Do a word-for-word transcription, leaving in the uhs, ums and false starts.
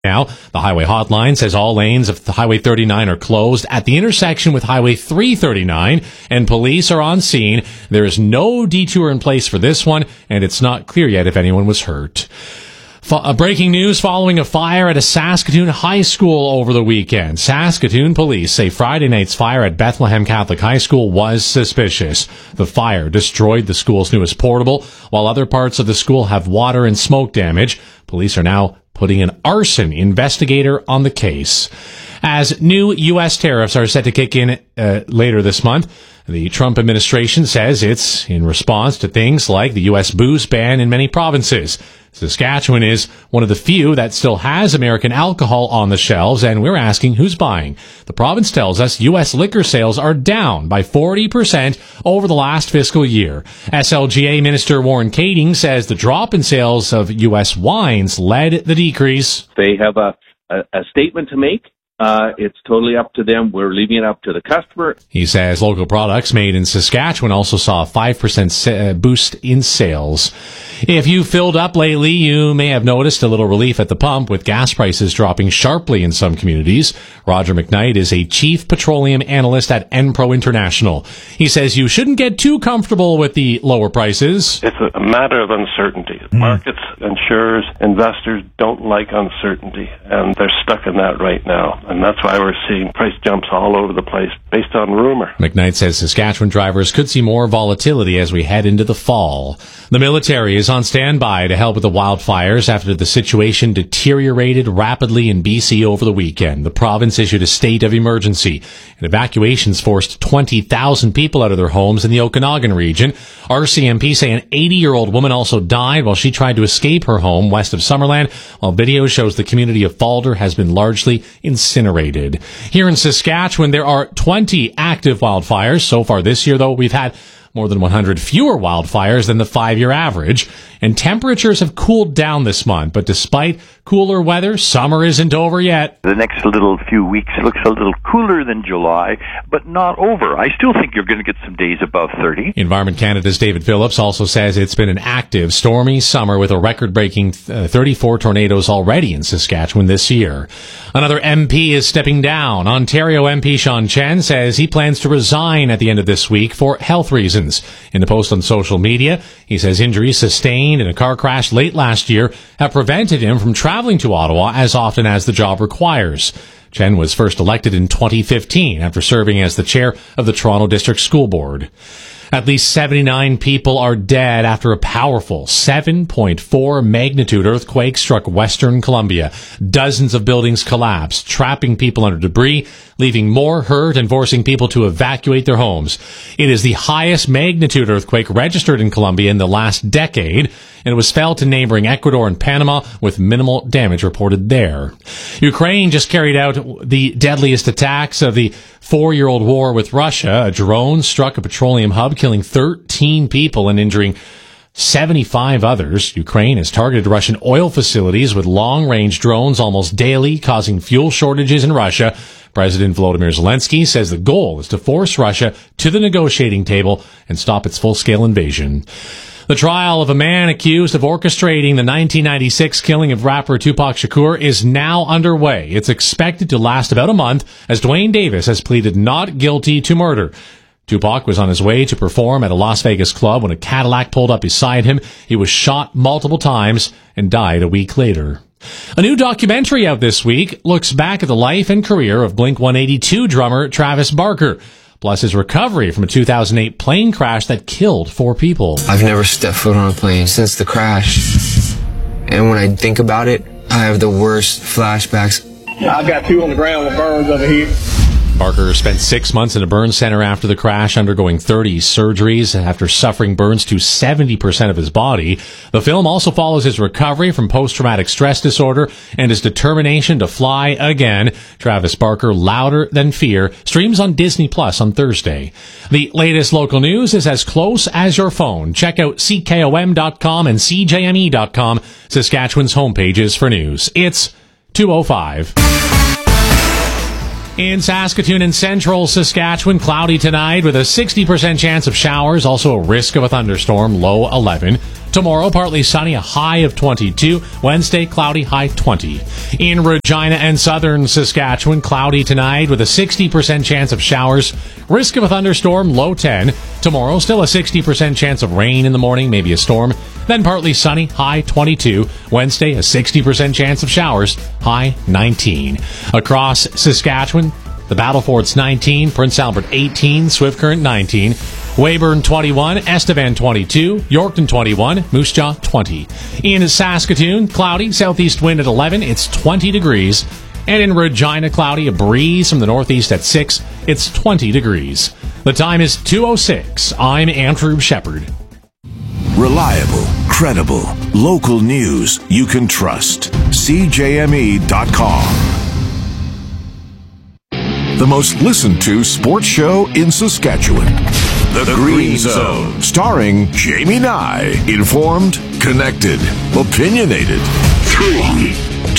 Now, the highway hotline says all lanes of the Highway thirty-nine are closed at the intersection with Highway three thirty-nine, and police are on scene. There is no detour in place for this one, and it's not clear yet if anyone was hurt. F- breaking news following a fire at a Saskatoon high school over the weekend. Saskatoon police say Friday night's fire at Bethlehem Catholic High School was suspicious. The fire destroyed the school's newest portable, while other parts of the school have water and smoke damage. Police are now putting an arson investigator on the case. As new U S tariffs are set to kick in uh, later this month, the Trump administration says it's in response to things like the U S booze ban in many provinces. Saskatchewan is one of the few that still has American alcohol on the shelves, and we're asking who's buying. The province tells us U S liquor sales are down by forty percent over the last fiscal year. S L G A Minister Warren Kading says the drop in sales of U S wines led the decrease. They have a, a, a statement to make. Uh, it's totally up to them. We're leaving it up to the customer. He says local products made in Saskatchewan also saw a five percent sa- boost in sales. If you filled up lately, you may have noticed a little relief at the pump with gas prices dropping sharply in some communities. Roger McKnight is a chief petroleum analyst at Enpro International. He says you shouldn't get too comfortable with the lower prices. It's a matter of uncertainty. Mm. Markets, insurers, investors don't like uncertainty, and they're stuck in that right now. And that's why we're seeing price jumps all over the place based on rumor. McKnight says Saskatchewan drivers could see more volatility as we head into the fall. The military is on standby to help with the wildfires after the situation deteriorated rapidly in B C over the weekend. The province issued a state of emergency, and evacuations forced twenty thousand people out of their homes in the Okanagan region. R C M P say an eighty-year-old woman also died while she tried to escape her home west of Summerland, while video shows the community of Falder has been largely incinerated. Here in Saskatchewan, there are twenty active wildfires. So far this year, though, we've had more than one hundred fewer wildfires than the five-year average, and temperatures have cooled down this month. But despite cooler weather, summer isn't over yet. The next little few weeks looks a little cooler than July, but not over. I still think you're going to get some days above thirty. Environment Canada's David Phillips also says it's been an active, stormy summer with a record-breaking uh, thirty-four tornadoes already in Saskatchewan this year. Another M P is stepping down. Ontario M P Sean Chen says he plans to resign at the end of this week for health reasons. In a post on social media, he says injuries sustained in a car crash late last year have prevented him from traveling to Ottawa as often as the job requires. Chen was first elected in twenty fifteen after serving as the chair of the Toronto District School Board. At least seventy-nine people are dead after a powerful seven point four magnitude earthquake struck Western Colombia. Dozens of buildings collapsed, trapping people under debris, leaving more hurt and forcing people to evacuate their homes. It is the highest magnitude earthquake registered in Colombia in the last decade, and it was felt in neighboring Ecuador and Panama, with minimal damage reported there. Ukraine just carried out the deadliest attacks of the four-year-old war with Russia. A drone struck a petroleum hub, killing thirteen people and injuring seventy-five others. Ukraine has targeted Russian oil facilities with long-range drones almost daily, causing fuel shortages in Russia. President Volodymyr Zelensky says the goal is to force Russia to the negotiating table and stop its full-scale invasion. The trial of a man accused of orchestrating the nineteen ninety-six killing of rapper Tupac Shakur is now underway. It's expected to last about a month, as Dwayne Davis has pleaded not guilty to murder. Tupac was on his way to perform at a Las Vegas club when a Cadillac pulled up beside him. He was shot multiple times and died a week later. A new documentary out this week looks back at the life and career of Blink one eighty-two drummer Travis Barker, plus his recovery from a two thousand eight plane crash that killed four people. I've never stepped foot on a plane since the crash, and when I think about it, I have the worst flashbacks. I've got two on the ground with burns over here. Barker spent six months in a burn center after the crash, undergoing thirty surgeries after suffering burns to seventy percent of his body. The film also follows his recovery from post-traumatic stress disorder and his determination to fly again. Travis Barker, Louder Than Fear, streams on Disney Plus on Thursday. The latest local news is as close as your phone. Check out C K O M dot com and C J M E dot com, Saskatchewan's homepages for news. It's two oh five. In Saskatoon and central Saskatchewan, cloudy tonight with a sixty percent chance of showers, also a risk of a thunderstorm, low eleven. Tomorrow, partly sunny, a high of twenty-two. Wednesday, cloudy, high twenty. In Regina and southern Saskatchewan, cloudy tonight with a sixty percent chance of showers. Risk of a thunderstorm, low ten. Tomorrow, still a sixty percent chance of rain in the morning, maybe a storm. Then partly sunny, high twenty-two. Wednesday, a sixty percent chance of showers, high nineteen. Across Saskatchewan, the Battlefort's nineteen, Prince Albert eighteen, Swift Current nineteen, Weyburn twenty-one, Estevan twenty-two, Yorkton twenty-one, Moose Jaw twenty. In Saskatoon, cloudy, southeast wind at eleven, it's twenty degrees. And in Regina, cloudy, a breeze from the northeast at six, it's twenty degrees. The time is two oh six. I'm Andrew Shepard. Reliable, credible, local news you can trust. C J M E dot com. The most listened to sports show in Saskatchewan. The, the Green, Green Zone. Zone. Starring Jamie Nye. Informed, connected, opinionated. Three,